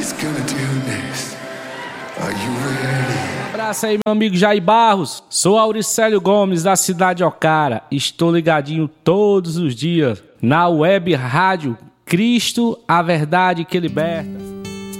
he's gonna do next. Are you ready? Abraço aí, meu amigo Jair Barros. Sou Auricélio Gomes, da cidade de Ocara. Estou ligadinho todos os dias na web rádio Cristo, a verdade que liberta.